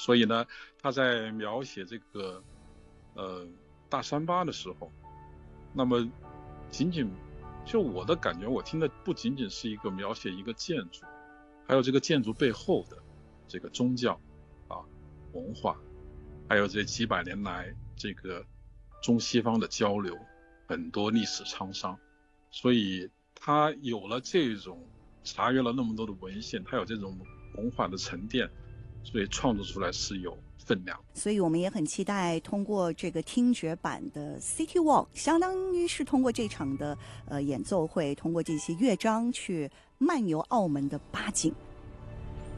所以呢，他在描写这个大三巴的时候，那么仅仅就我的感觉，我听的不仅仅是一个描写一个建筑，还有这个建筑背后的这个宗教啊文化，还有这几百年来这个中西方的交流，很多历史沧桑，所以他有了这种查阅了那么多的文献，他有这种文化的沉淀，所以创作出来是有分量。 所以我们也很期待通过这个听觉版的 City Walk， 相当于是通过这场的演奏会，通过这些乐章去漫游澳门的八景。